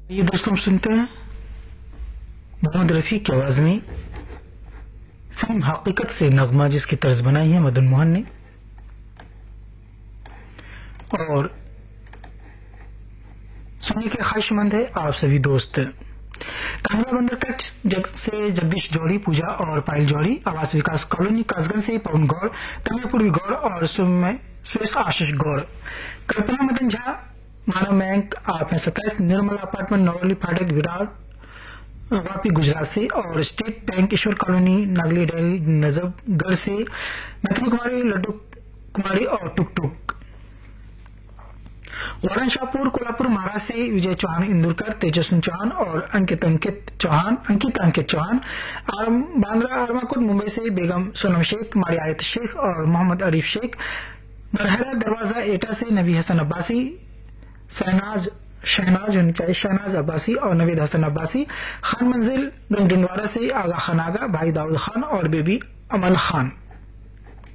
ये दोस्तों हम सुनते हैं मोहम्मद रफी की आवाज में फिल्म हकीकत से नगमा, जिसकी तर्ज बनाई है मदन मोहन ने। और सुनने के ख्वाहिशमंद है आप सभी दोस्त। कांगड़ा बंदर कच्छ से जगदीश जौहरी, पूजा और पायल जौहरी, आवास विकास कॉलोनी कासगंज से पवन गौर, तमियापुर गौर और सुरेश आशीष गौर, कल्पना मदन झा, मानव बैंक आप 27, निर्मला अपार्टमेंट नौली फाटक विराट वापी गुजरात से, और स्टेट बैंक ईश्वर कॉलोनी नागली डेयरी नजफगढ़ से मैत्री कुमारी, लड्डू कुमारी और टुक टुक, वारण शाहपुर कोल्हापुर महाराष्ट्र से विजय चौहान इंदुरकर, तेजस्वी चौहान और अंकित अंकित चौहान, बांद्रा आरमाकोट मुंबई से बेगम सोनम शेख, मारिया आयत शेख और मोहम्मद अरीफ शेख, बरहरा दरवाजा एटा से नबी हसन अब्बासी, शहनाज अब्बासी और नवीद हसन अब्बासी, खान मंजिल गंजडवारा से आगा खान आगा, भाई दाऊद खान और बेबी अमल खान।